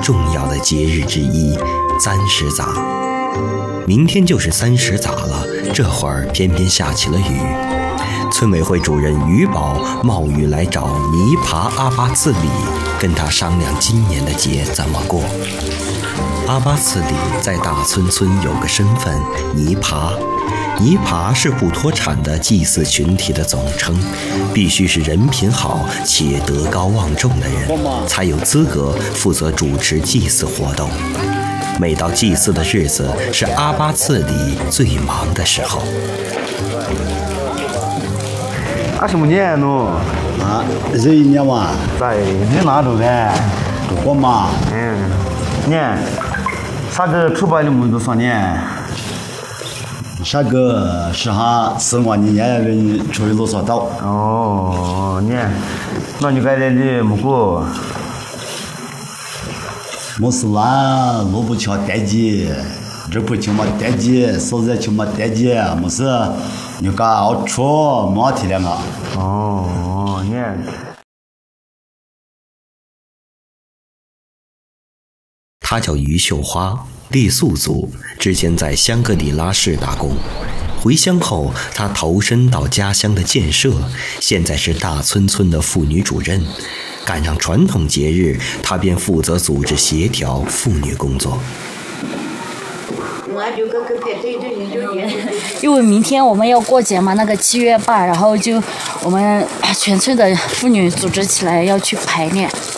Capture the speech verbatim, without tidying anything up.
重要的节日之一——三十杂。明天就是三十杂了，这会儿偏偏下起了雨。村委会主任于宝冒雨来找泥爬阿巴次里，跟他商量今年的节怎么过。阿巴次里在大村村有个身份泥爬，泥爬是不脱产的祭祀群体的总称，必须是人品好且德高望重的人，才有资格负责主持祭祀活动。每到祭祀的日子，是阿巴次里最忙的时候。 二十五年喽， 啊，这一年嘛， 在你哪住的？ 我嘛， 嗯，年，啥个出版的么子算年？ 啥个是哈四万年人出去多少刀？ 哦，年，那你该来的么个？ 没事啦，路不巧待机，这不请嘛待机，手在请嘛待机，没事，你干熬出没体谅啊？ 哦，年。 她叫于秀花，傈僳族，之前在香格里拉市打工。回乡后，她投身到家乡的建设，现在是大村村的妇女主任。赶上传统节日，她便负责组织协调妇女工作。 因为明天我们要过节嘛，那个七月八，然后就我们全村的妇女组织起来要去排练。